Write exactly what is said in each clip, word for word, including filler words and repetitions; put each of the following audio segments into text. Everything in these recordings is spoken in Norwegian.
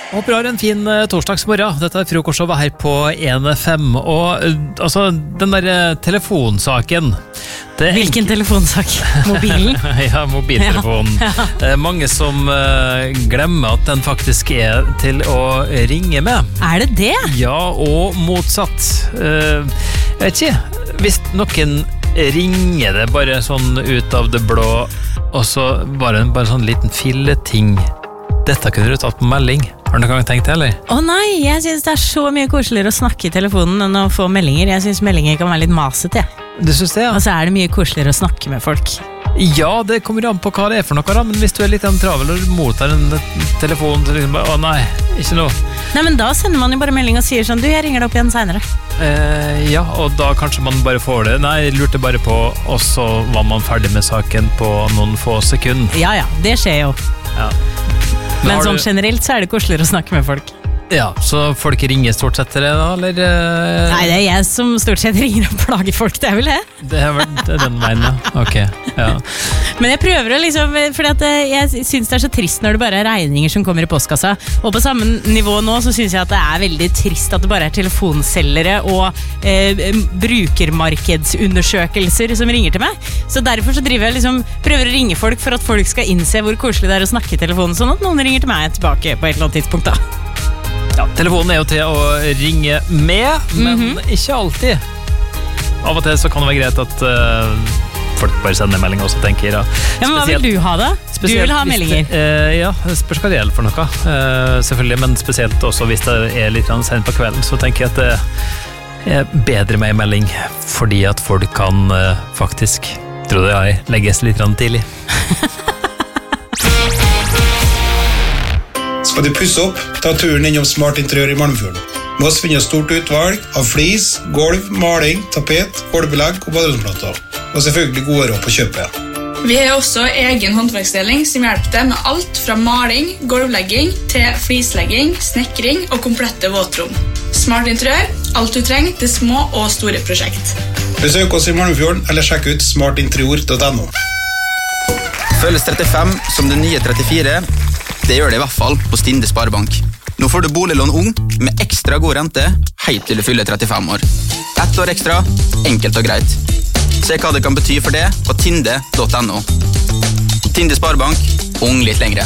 Håper du har en fin uh, torsdagsmorgen. Dette er frokostshowet her på en F M. Og uh, altså, den der uh, telefonsaken det Hvilken enk- telefonsak? Mobilen? Ja, mobiltelefonen. Ja, ja. Det er mange som uh, glemmer at den faktisk er til å ringe med. Er det det? Ja, og motsatt. Uh, jeg vet ikke, hvis noen ringer det bare sånn ut av det blå, og så bare en bare sånn liten filleting. Dette kunne du tatt på melding. Har du noen gang tenkt det, eller? Å oh, nei, jeg synes det er så mye koseligere å snakke i telefonen enn å få meldinger. Jeg synes meldinger kan være litt masete. Du synes det, ja? Og så er det mye koseligere å snakke med folk. Ja, det kommer an på hva det er for noe, da. Men hvis du er litt travel og mottar en telefon, så liksom bare, å nei, ikke noe. Nei, men da sender man jo bare melding og sier sånn, du, jeg ringer deg opp igjen senere. Eh, ja, og da kanskje man bare får det. Nei, jeg lurte bare på, og så var man ferdig med saken på noen få sekunder. Ja, ja, det skjer jo. Ja. Men, men sånn du... generelt så er det koseligere å snakke med folk. Ja, så folk ringer stort sett til det da, eller? Eh... Nei, det er jeg som stort sett ringer og plager folk, det er vel det? Det er vel det er den veien, ja. Ok, ja. Men jeg prøver å liksom, fordi at jeg synes det er så trist når det bare er regninger som kommer i postkassa, og på samme nivå nå så synes jeg at det er veldig trist at det bare er telefonselgere og eh, brukermarkedsundersøkelser som ringer til meg. Så derfor så driver jeg liksom, prøver å ringe folk for at folk skal innse hvor koselig det er å snakke i telefonen, sånn at noen ringer til meg tilbake på et eller annet tidspunkt da. Ja, telefonen er jo til å ringe med, men mm-hmm. ikke alltid. Av og til så kan det være greit at uh, folk bare sender meldinger også, tenker jeg. Da. Ja, men hva vil du ha da? Du vil ha meldinger? Det, uh, ja, spørs hva det gjelder for noe, uh, selvfølgelig, men spesielt også hvis det er litt sent på kvelden, så tenker jeg at det er bedre med en melding, fordi at folk kan uh, faktisk, tror jeg, legges litt tidlig. Skal du pusse opp, ta turen innom Smart Interiør i Malmfjorden. Med oss finner stort utvalg av flis, gulv, maling, tapet, gulvbelegg og baderomsplater. Og selvfølgelig gode råd på kjøpet. Vi har også egen håndverksdeling som hjelper deg med alt fra maling, gulvlegging til flislegging, snekring og komplette våtrom. Smart Interiør, alt du trenger til små og store prosjekt. Besøk oss i Malmfjorden eller sjekk ut smart interior punktum no. Føles trettifem som det nye trettifire. Det gjør det i hvert fall på Stinde Sparebank. Nå får du boliglån ung med ekstra god rente helt til du fyller trettifem år. Ett år ekstra, enkelt og greit. Se hva det kan bety for det på tinde punktum no. Tinde Sparebank, ung litt lengre.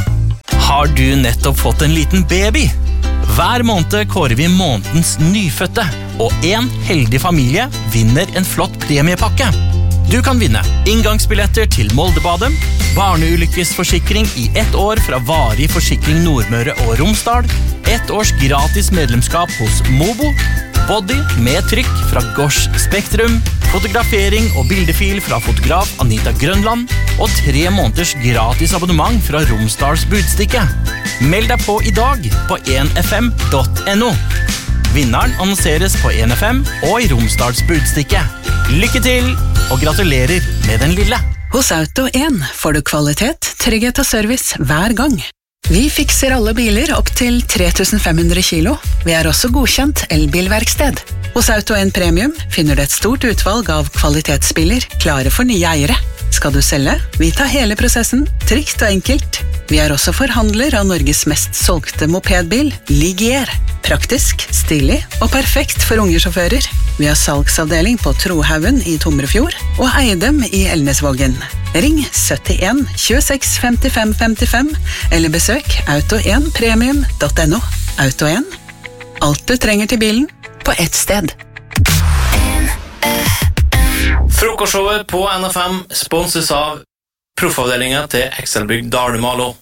Har du nettopp fått en liten baby? Hver måned kårer vi månedens nyfødte, og en heldig familie vinner en flott premiepakke. Du kan vinne inngangsbilletter til Moldebadet, barneulykkesforsikring i ett år fra Varig Forsikring Nordmøre og Romsdal, ett års gratis medlemskap hos Mobo, body med trykk fra Gosh Spektrum, fotografering og bildefil fra fotograf Anita Grønland, og tre måneders gratis abonnement fra Romsdals Budstikke. Meld deg på i dag på en f m punktum no. Vinneren annonseres på en F M og i Romsdals Budstikke. Lykke til, og gratulerer med den lille. Hos Auto en får du kvalitet, trygghet og service hver gang. Vi fikser alle biler opp til tre tusen fem hundre kilo. Vi er også godkjent elbilverksted. Hos Auto en Premium finner du et stort utvalg av kvalitetsbiler klare for nye eiere. Skal du selge? Vi tar hele prosessen, trygt og enkelt. Vi er også forhandler av Norges mest solgte mopedbil, Ligier. Praktisk, stilig og perfekt for unge sjåfører. Vi har salgsavdeling på Trohaugen i Tomrefjord og Eidem i Elnesvågen. Ring syttien tjueseks femtifem femtifem eller besøk auto en premium punktum no. Auto en. Alt du trenger til bilen på ett sted. Frokostshowet på N F M sponses av proffavdelingen til Excelbygg Dalumalo.